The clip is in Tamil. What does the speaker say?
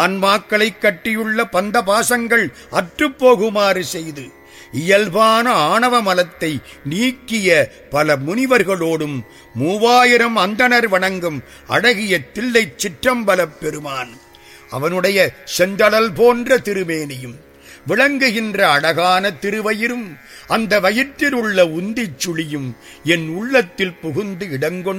ஆன்மாக்களைக் கட்டியுள்ள பந்த பாசங்கள் அற்றுப்போகுமாறு செய்து இயல்பான ஆணவ மலத்தை நீக்கிய பல முனிவர்களோடும் 3000 அந்தணர் வணங்கும் அழகிய தில்லைச் சிற்றம்பலப் பெருமான் அவனுடைய செந்தழல் போன்ற திருமேனியும் விளங்குகின்ற அழகான திருவயிரும் அந்த வயிற்றில் உள்ள உந்திச் சுழியும் என் உள்ளத்தில் புகுந்து இடங்கொண்டு